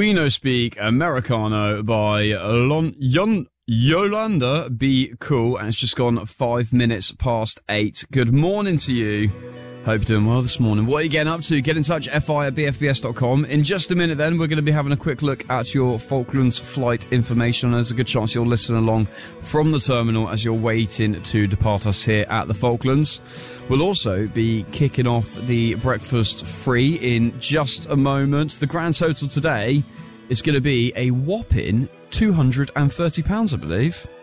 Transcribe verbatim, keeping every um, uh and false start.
We No Speak Americano by Lon- Yon- Yolanda Be Cool, and it's just gone five minutes past eight. Good morning to you. Hope you're doing well this morning. What are you getting up to? Get in touch, fi at b f b s dot com. In just a minute then, we're going to be having a quick look at your Falklands flight information. There's a good chance you'll listen along from the terminal as you're waiting to depart us here at the Falklands. We'll also be kicking off the breakfast free in just a moment. The grand total today is going to be a whopping two hundred thirty pounds, I believe.